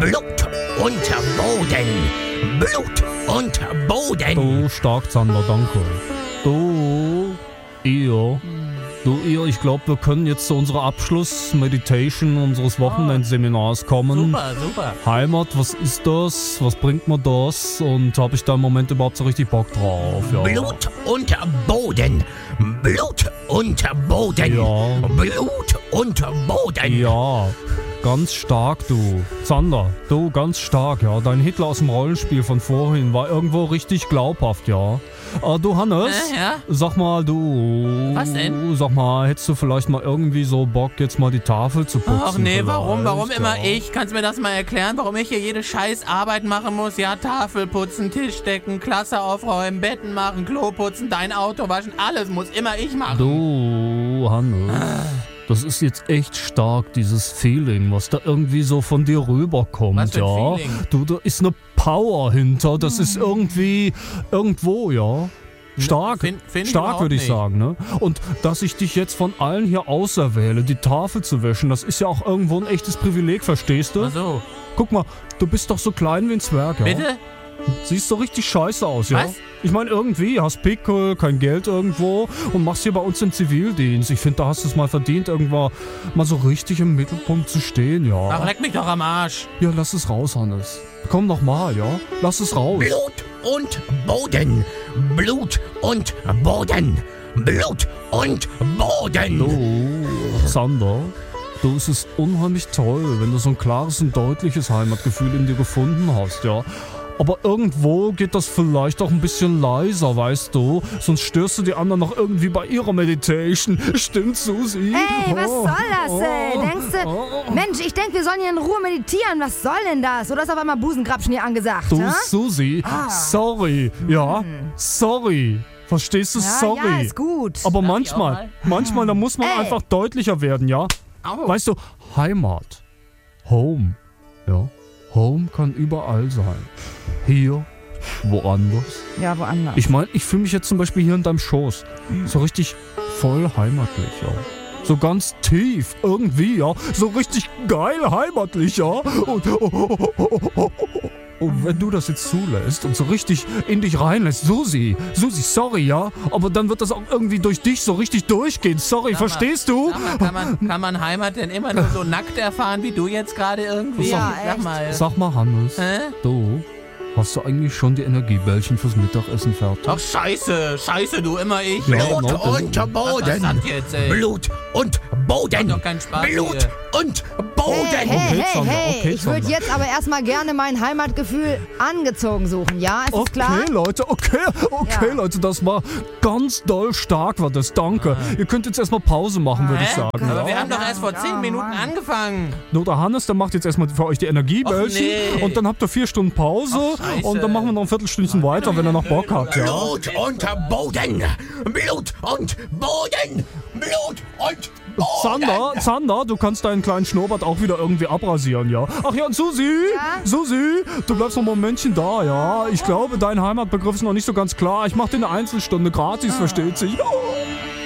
Blut und Boden. Blut und Boden. Du, stark, Zander, danke. Du, ihr, ich glaube, wir können jetzt zu unserer Abschluss-Meditation unseres Wochenendseminars kommen. Super. Heimat, was ist das? Was bringt mir das? Und habe ich da im Moment überhaupt so richtig Bock drauf? Ja. Blut und Boden. Blut und Boden. Ja. Blut und Boden. Ja, ganz stark, du. Zander, du, ganz stark, ja. Dein Hitler aus dem Rollenspiel von vorhin war irgendwo richtig glaubhaft, ja. Du, Hannes, Ja? sag mal, du... Was denn? Sag mal, hättest du vielleicht mal irgendwie so Bock, jetzt mal die Tafel zu putzen? Ach nee, vielleicht? warum immer Ja. ich? Kannst du mir das mal erklären, warum ich hier jede scheiß Arbeit machen muss? Ja, Tafel putzen, Tisch decken, Klasse aufräumen, Betten machen, Klo putzen, dein Auto waschen, alles muss immer ich machen. Du, Hannes, das ist jetzt echt stark, dieses Feeling, was da irgendwie so von dir rüberkommt, Was für ein ja. Feeling? Du, da ist eine Power hinter, das ist irgendwie, irgendwo, ja. Stark, Find ich stark überhaupt würde ich nicht. sagen, ne? Und dass ich dich jetzt von allen hier auserwähle, die Tafel zu wäschen, das ist ja auch irgendwo ein echtes Privileg, verstehst du? Ach so. Guck mal, du bist doch so klein wie ein Zwerg, ja? Bitte? Siehst so richtig scheiße aus, ja? Was? Ich meine, irgendwie hast Pickel, kein Geld irgendwo und machst hier bei uns den Zivildienst. Ich finde, da hast du es mal verdient, irgendwann mal so richtig im Mittelpunkt zu stehen, ja. Ach, leck mich doch am Arsch. Ja, lass es raus, Hannes. Komm noch mal, ja? Lass es raus. Blut und Boden. Blut und Boden. Blut und Boden. Du, Sander, du, es ist unheimlich toll, wenn du so ein klares und deutliches Heimatgefühl in dir gefunden hast, ja. Aber irgendwo geht das vielleicht auch ein bisschen leiser, weißt du? Sonst störst du die anderen noch irgendwie bei ihrer Meditation. Stimmt's, Susi? Ey, was Oh, soll das, ey? oh, Denkst du, oh. Mensch, ich denke, wir sollen hier in Ruhe meditieren. Was soll denn das? Oder ist auf einmal Busengrabschen hier angesagt? Du, hä? Susi, sorry, ja? Sorry. Verstehst du? Ja, Sorry. ja, ist gut. Aber Darf ich auch manchmal, da muss man Ey. einfach deutlicher werden, ja? Au. Weißt du, Heimat, Home, ja? Home kann überall sein. Hier, woanders. Ja, woanders. Ich meine, ich fühle mich jetzt zum Beispiel hier in deinem Schoß. So richtig voll heimatlich, ja. So ganz tief, irgendwie, ja. So richtig geil heimatlich, ja. Und wenn du das jetzt zulässt und so richtig in dich reinlässt, Susi, sorry, ja, aber dann wird das auch irgendwie durch dich so richtig durchgehen. Sorry, Sag mal, verstehst du? Sag mal, kann man Heimat denn immer nur so nackt erfahren, wie du jetzt gerade irgendwie? Ja, Sag echt. mal. Sag mal, Hannes, Hä? du, hast du eigentlich schon die Energiebällchen fürs Mittagessen fertig? Ach, scheiße, du, immer ich. Ja, Blut genau. und Was ist Boden. das jetzt, ey? Blut und Boden. Macht doch keinen Spaß Blut hier. und Boden. Okay, Sandra, okay, Ich würde Sandra. jetzt aber erstmal gerne mein Heimatgefühl angezogen suchen, ja? Ist das klar? Okay, Leute, okay, Ja. Leute, das war ganz doll stark, war das, danke. Ihr könnt jetzt erstmal Pause machen, würde ich Hä? sagen. Aber Ja? wir haben doch erst vor 10 Minuten angefangen. Nur der Hannes, der macht jetzt erstmal für euch die Energiebällchen Och, nee. und dann habt ihr 4 Stunden Pause Ach, scheiße. und dann machen wir noch ein Viertelstündchen weiter, wenn ihr noch Bock habt, ja? Blut und Boden. Blut und Boden. Blut und Boden. Zander, du kannst deinen kleinen Schnurrbart auch wieder irgendwie abrasieren, ja? Ach ja, und Susi, du bleibst noch ein Momentchen da, ja? Ich glaube, dein Heimatbegriff ist noch nicht so ganz klar. Ich mach dir eine Einzelstunde gratis, versteht sich.